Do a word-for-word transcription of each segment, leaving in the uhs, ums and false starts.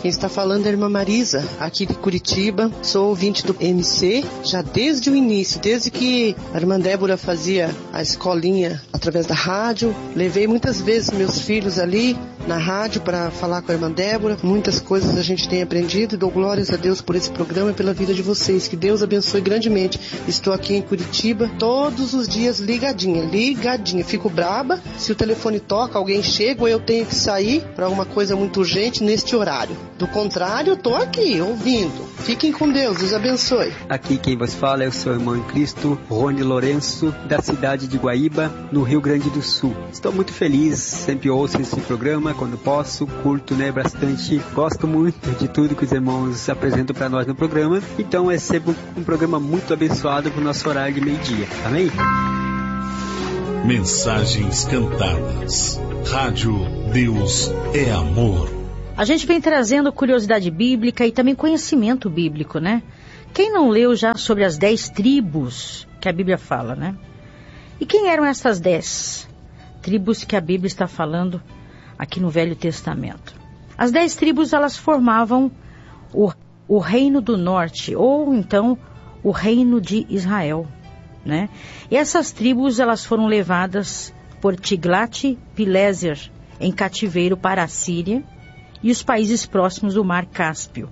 Quem está falando é a irmã Marisa, aqui de Curitiba. Sou ouvinte do M C já desde o início, desde que a irmã Débora fazia a escolinha através da rádio. Levei muitas vezes meus filhos ali na rádio para falar com a irmã Débora. Muitas coisas a gente tem aprendido e dou glórias a Deus por esse programa e pela vida de vocês. Que Deus abençoe grandemente. Estou aqui em Curitiba todos os dias ligadinha, ligadinha. Fico braba se o telefone toca, alguém chega ou eu tenho que sair para alguma coisa muito urgente neste horário. Do contrário, eu tô aqui ouvindo. Fiquem com Deus, Deus abençoe. Aqui quem vos fala é o seu irmão em Cristo, Rony Lourenço, da cidade de Guaíba, no Rio Grande do Sul. Estou muito feliz, sempre ouço esse programa quando posso, curto, né, bastante, gosto muito de tudo que os irmãos apresentam para nós no programa, então é sempre um programa muito abençoado para o nosso horário de meio-dia, amém? Mensagens cantadas. Rádio Deus é Amor. A gente vem trazendo curiosidade bíblica e também conhecimento bíblico, né? Quem não leu já sobre as dez tribos que a Bíblia fala, né? E quem eram essas dez tribos que a Bíblia está falando aqui no Velho Testamento? As dez tribos, elas formavam o, o Reino do Norte, ou então o Reino de Israel, né? E essas tribos, elas foram levadas por Tiglat-Pileser em cativeiro para a Síria e os países próximos do Mar Cáspio.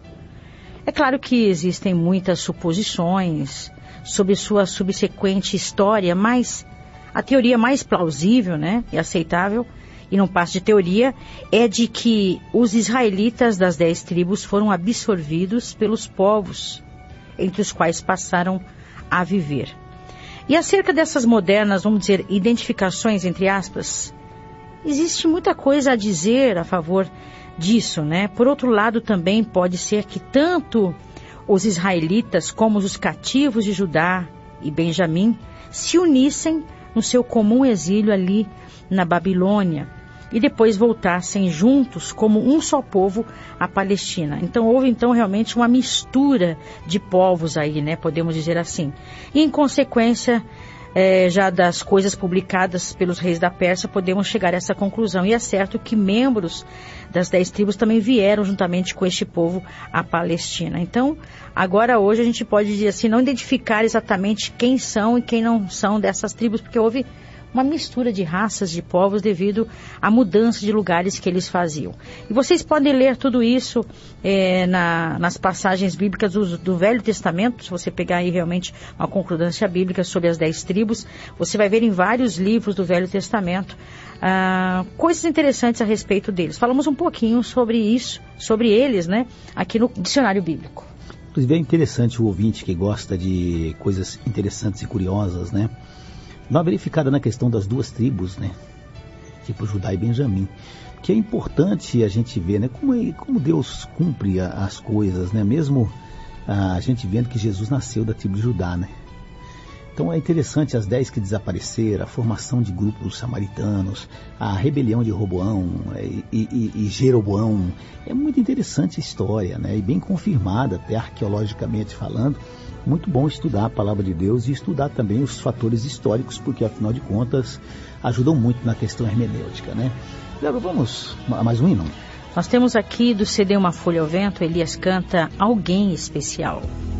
É claro que existem muitas suposições sobre sua subsequente história, mas a teoria mais plausível, né, e aceitável, e não passa de teoria, é de que os israelitas das dez tribos foram absorvidos pelos povos entre os quais passaram a viver. E acerca dessas modernas, vamos dizer, identificações, entre aspas, existe muita coisa a dizer a favor disso, né? Por outro lado, também pode ser que tanto os israelitas como os cativos de Judá e Benjamim se unissem no seu comum exílio ali na Babilônia e depois voltassem juntos como um só povo à Palestina. Então houve então realmente uma mistura de povos aí, né? Podemos dizer assim. E em consequência, É, já das coisas publicadas pelos reis da Pérsia, podemos chegar a essa conclusão. E é certo que membros das dez tribos também vieram juntamente com este povo à Palestina. Então, agora hoje a gente pode dizer assim, não identificar exatamente quem são e quem não são dessas tribos, porque houve uma mistura de raças, de povos, devido à mudança de lugares que eles faziam. E vocês podem ler tudo isso é, na, nas passagens bíblicas do, do Velho Testamento. Se você pegar aí realmente uma concordância bíblica sobre as dez tribos, você vai ver em vários livros do Velho Testamento ah, coisas interessantes a respeito deles. Falamos um pouquinho sobre isso, sobre eles, né, aqui no Dicionário Bíblico. Inclusive é interessante o ouvinte que gosta de coisas interessantes e curiosas, né? Dá uma verificada na questão das duas tribos, né? Tipo Judá e Benjamim. Que é importante a gente ver, né? Como, como Deus cumpre a, as coisas, né? Mesmo a, a gente vendo que Jesus nasceu da tribo de Judá, né? Então é interessante as dez que desapareceram, a formação de grupos samaritanos, a rebelião de Roboão e, e, e Jeroboão. É muito interessante a história, né? E bem confirmada, até arqueologicamente falando. Muito bom estudar a palavra de Deus e estudar também os fatores históricos, porque afinal de contas ajudam muito na questão hermenêutica, né? Agora vamos a mais um hino. Nós temos aqui do C D Uma Folha ao Vento, Elias canta Alguém Especial.